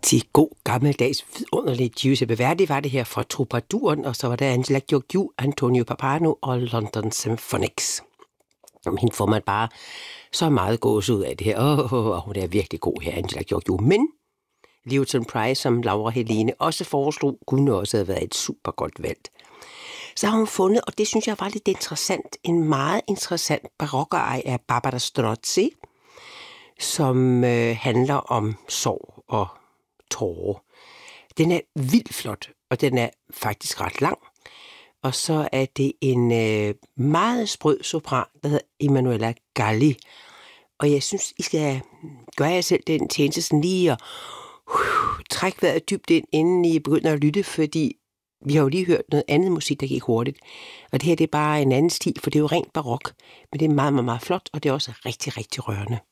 rigtig god, gammeldags, vidunderlig Giuseppe Verdi var det her fra Troubadouren, og så var der Angela Gheorghiu, Antonio Pappano og London Symphonics. Hende får man bare så meget gås ud af det her. Og hun er virkelig god her, Angela Gheorghiu. Men Lewton Price, som Laura Helene også foreslog, kunne også have været et super godt valg. Så har hun fundet, og det synes jeg var lidt interessant, en meget interessant barokker af Barbara Strozzi, som handler om sorg og tårer. Den er vildt flot, og den er faktisk ret lang. Og så er det en meget sprød sopran, der hedder Emanuela Galli. Og jeg synes, I skal gøre jer selv den tjeneste sådan lige at trække vejret dybt ind, inden I begynder at lytte, fordi vi har jo lige hørt noget andet musik, der gik hurtigt. Og det her, det er bare en anden stil, for det er jo rent barok. Men det er meget, meget, meget flot, og det er også rigtig, rigtig rørende.